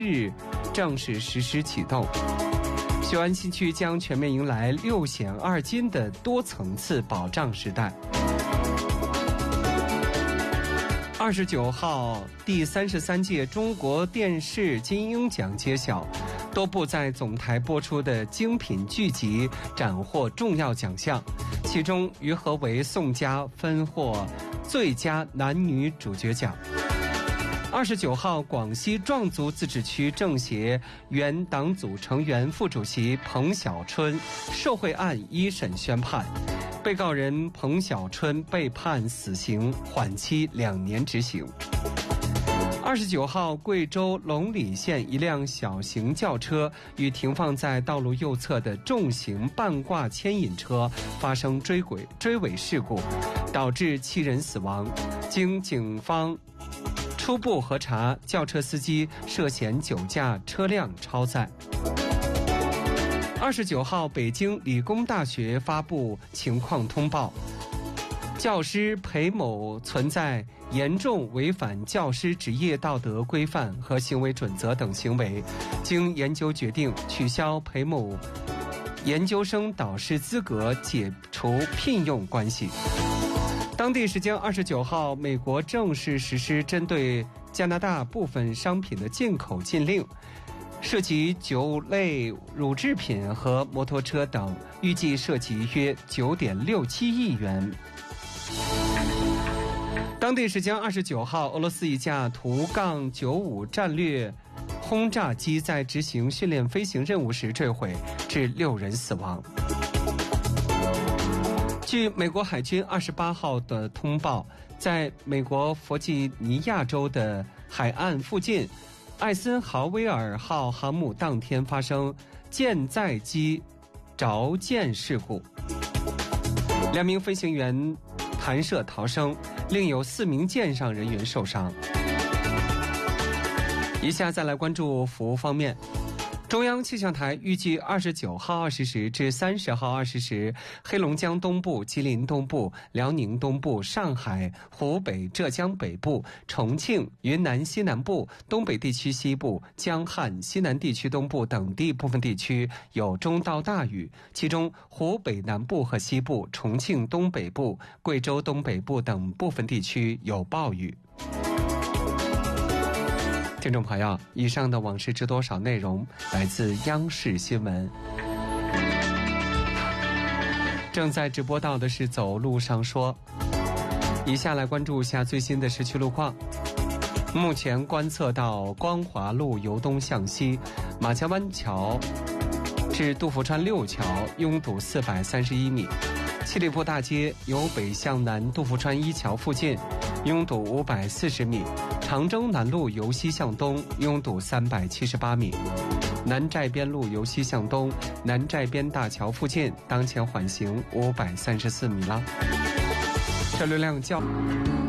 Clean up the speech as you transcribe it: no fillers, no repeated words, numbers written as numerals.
日正式实施启动。雄安新区将全面迎来6险2金的多层次保障时代。29号，第33届中国电视金鹰奖揭晓，多部在总台播出的精品剧集斩获重要奖项，其中于和伟、宋佳分获最佳男女主角奖。29号，广西壮族自治区政协原党组成员、副主席彭小春受贿案一审宣判，被告人彭小春被判死刑，缓期2年执行。29号，贵州龙里县一辆小型轿车与停放在道路右侧的重型半挂牵引车发生追尾事故，导致7人死亡。经警方初步核查，轿车司机涉嫌酒驾，车辆超载。29号，北京理工大学发布情况通报，教师裴某存在严重违反教师职业道德规范和行为准则等行为，经研究决定取消裴某研究生导师资格，解除聘用关系。当地时间29号，美国正式实施针对加拿大部分商品的进口禁令，涉及酒类、乳制品和摩托车等，预计涉及约9.67亿元。当地时间29号，俄罗斯一架图杠95战略轰炸机在执行训练飞行任务时坠毁，致6人死亡。据美国海军28号的通报，在美国弗吉尼亚州的海岸附近，艾森豪威尔号航母当天发生舰载机着舰事故，2名飞行员弹射逃生，另有4名舰上人员受伤。以下再来关注服务方面。中央气象台预计29号20时至30号20时，黑龙江东部、吉林东部、辽宁东部、上海、湖北、浙江北部、重庆、云南西南部、东北地区西部、江汉、西南地区东部等地部分地区有中到大雨，其中湖北南部和西部、重庆东北部、贵州东北部等部分地区有暴雨。听众朋友，以上的往事知多少内容来自央视新闻。正在直播到的是走路上说。以下来关注一下最新的市区路况。目前观测到光华路由东向西，马家湾桥至杜甫川6桥拥堵431米，七里铺大街由北向南杜甫川1桥附近拥堵540米，常州南路由西向东拥堵378米，南寨边路由西向东南寨边大桥附近当前缓行534米了。车流量较